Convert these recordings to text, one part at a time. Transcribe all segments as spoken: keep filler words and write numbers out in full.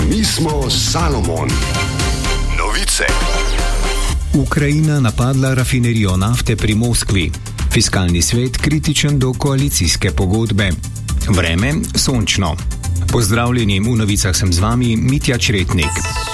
Mi smo Salomon. Novice. Ukrajina napadla rafinerijo nafte pri Moskvi. Fiskalni svet kritičen do koalicijske pogodbe. Vreme sončno. Pozdravljeni, v novicah sem z vami Mitja Čretnik.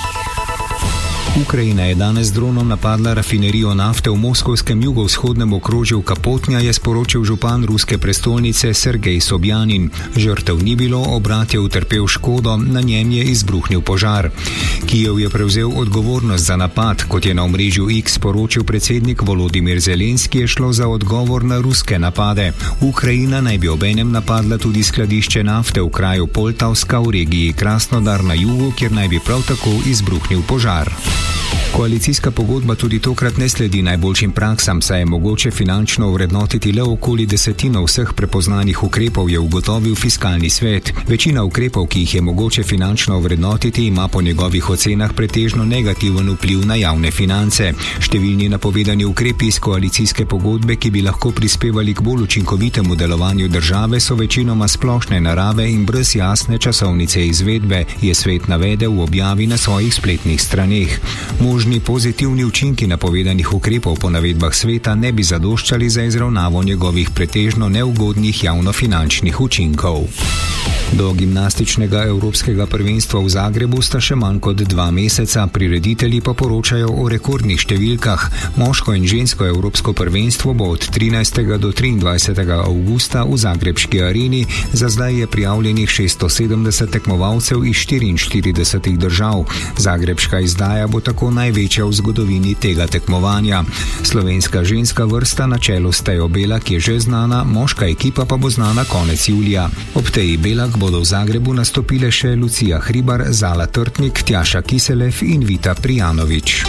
Ukrajina je danes z dronom napadla rafinerijo nafte v moskovskem jugovzhodnem okrožju Kapotnja, je sporočil župan ruske prestolnice Sergej Sobjanin. Žrtev ni bilo, obrat je utrpel škodo, na njem je izbruhnil požar. Kijev je prevzel odgovornost za napad, kot je na omrežju X sporočil predsednik Volodimir Zelenski, je šlo za odgovor na ruske napade. Ukrajina naj bi obenem napadla tudi skladišče nafte v kraju Poltavska v regiji Krasnodar na jugu, kjer naj bi prav tako izbruhnil požar. Koalicijska pogodba tudi tokrat ne sledi najboljšim praksam, saj je mogoče finančno vrednotiti le okoli desetino vseh prepoznanih ukrepov, je ugotovil fiskalni svet. Večina ukrepov, ki jih je mogoče finančno vrednotiti, ima po njegovih ocenah pretežno negativen vpliv na javne finance. Številni napovedani ukrepi iz koalicijske pogodbe, ki bi lahko prispevali k bolj učinkovitemu delovanju države, so večinoma splošne narave in brez jasne časovnice izvedbe, je svet navedel v objavi na svojih spletnih straneh. Možni pozitivni učinki napovedanih ukrepov po navedbah sveta ne bi zadoščali za izravnavo njegovih pretežno neugodnih javnofinančnih učinkov. Do gimnastičnega evropskega prvenstva v Zagrebu sta še manj kot dva meseca, prireditelji pa poročajo o rekordnih številkah. Moško in žensko evropsko prvenstvo bo od trinajstega do triindvajsetega avgusta v zagrebški areni. Za zdaj je prijavljenih šeststo sedemdeset tekmovalcev iz štiriinštiridesetih držav. Zagrebška izdaja bo tako največja v zgodovini tega tekmovanja. Slovenska ženska vrsta na čelu s Tejo Belak je že znana, moška ekipa pa bo znana konec julija. Ob Teji Belak bodo v Zagrebu nastopile še Lucija Hribar, Zala Trtnik, Tjaša Kiselev in Vita Prijanović.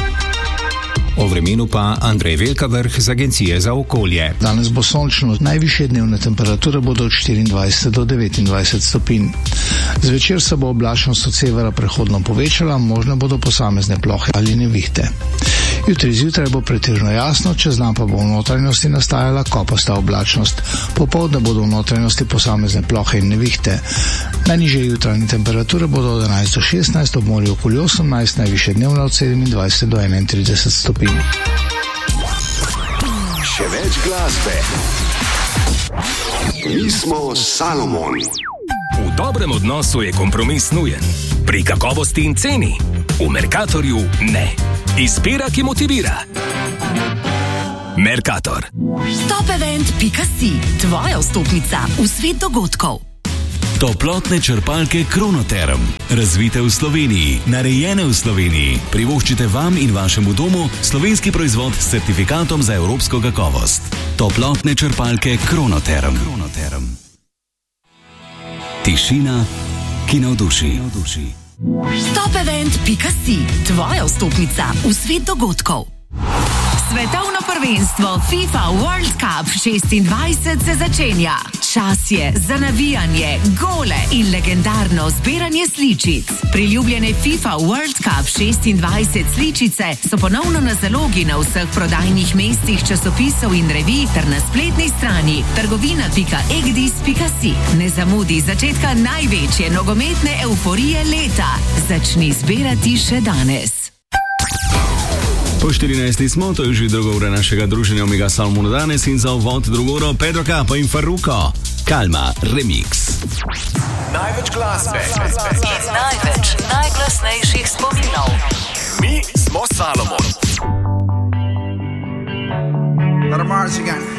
O vremenu pa Andrej Velkavrh z Agencije za okolje. Danes bo sončno, najvišje dnevne temperature bodo od štiriindvajset do devetindvajset stopinj. Zvečer se bo oblačnost od severa prehodno povečala, možne bodo posamezne plohe ali nevihte. Jutri zjutraj bo pretežno jasno, čez dan pa bo v notranjosti nastajala kopasta oblačnost. Popoldne bodo v notranjosti posamezne plohe in nevihte. Najnižje jutranje temperature bodo od enajst do šestnajst, ob morju okoli osemnajst, najvišje dnevne od sedemindvajset do enaintrideset stopinj. Še več glasbe. Mi smo Salomon. V dobrem odnosu je kompromis nujen. Pri kakovosti in ceni. V Mercatorju ne. Izbira, ki motivira. Mercator. Topevent pika si, tvoja vstopnica v svet dogodkov. Toplotne črpalke Kronoterm. Razvite v Sloveniji, narejene v Sloveniji. Privoščite vam in vašemu domu slovenski proizvod s certifikatom za evropsko kakovost. Toplotne črpalke Kronoterm. Kronoterm. Tišina, ki navduši. Topevent pika si, tvoja vstopnica v svet dogodkov. Svetovno prvenstvo FIFA World Cup šestindvajset se začenja. Čas je za navijanje, gole in legendarno zbiranje sličic. Priljubljene FIFA World Cup šestindvajset sličice so ponovno na zalogi na vseh prodajnih mestih časopisov in revij ter na spletni strani trgovina pika egdis pika si. Ne zamudi začetka največje nogometne euforije leta. Začni zbirati še danes. Po štirinajsti smo, to je že druga ura našega druženja Omega Salomona danes in za uvod drugo uro Pedro Capo in Farruko. Kalma, remix. Največ glasbe. In največ najglasnejših spominov. Mi smo Salomon. Let 'em march again.